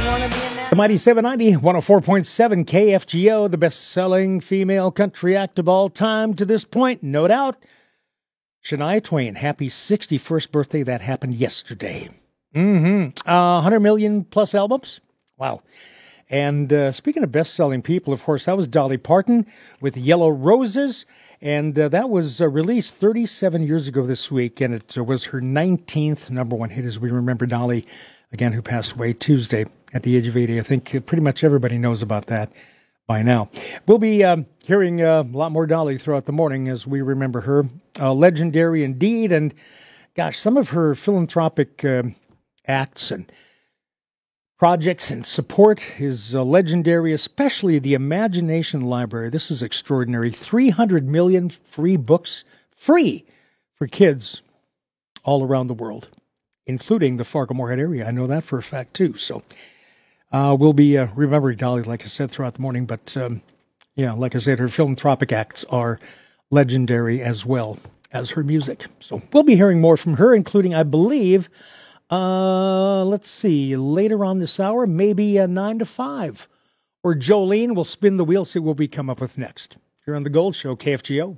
The Mighty 790, 104.7 KFGO, the best-selling female country act of all time to this point, no doubt. Shania Twain, happy 61st birthday. That happened yesterday. 100 million plus albums. Wow. And speaking of best-selling people, of course, that was Dolly Parton with Yellow Roses. And that was released 37 years ago this week, and it was her 19th number one hit, as we remember Dolly, again, who passed away Tuesday at the age of 80. I think pretty much everybody knows about that by now. We'll be hearing a lot more Dolly throughout the morning as we remember her. Legendary indeed, and gosh, some of her philanthropic acts and projects and support is legendary, especially the Imagination Library. This is extraordinary. 300 million free books, free for kids all around the world, including the Fargo-Moorhead area. I know that for a fact, too. So we'll be remembering Dolly, like I said, throughout the morning. But, like I said, her philanthropic acts are legendary as well as her music. So we'll be hearing more from her, including, I believe, let's see, later on this hour, maybe 9 to 5. Or Jolene will spin the wheel, see what we come up with next. Here on The Gold Show, KFGO.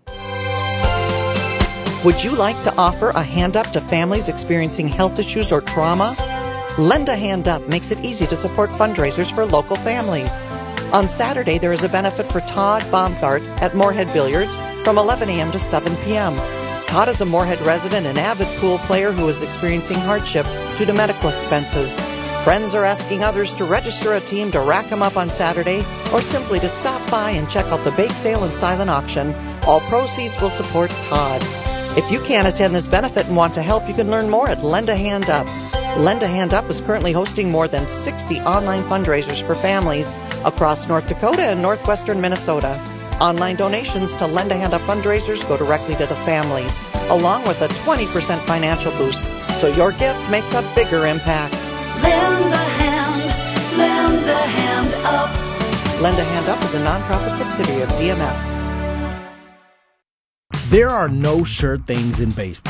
Would you like to offer a hand up to families experiencing health issues or trauma? Lend a Hand Up makes it easy to support fundraisers for local families. On Saturday, there is a benefit for Todd Baumgart at Moorhead Billiards from 11 a.m. to 7 p.m. Todd is a Moorhead resident and avid pool player who is experiencing hardship due to medical expenses. Friends are asking others to register a team to rack him up on Saturday or simply to stop by and check out the bake sale and silent auction. All proceeds will support Todd. If you can't attend this benefit and want to help, you can learn more at Lend a Hand Up. Lend a Hand Up is currently hosting more than 60 online fundraisers for families across North Dakota and northwestern Minnesota. Online donations to Lend a Hand Up fundraisers go directly to the families, along with a 20% financial boost, so your gift makes a bigger impact. Lend a hand up. Lend a Hand Up is a nonprofit subsidiary of DMF. There are no sure things in baseball.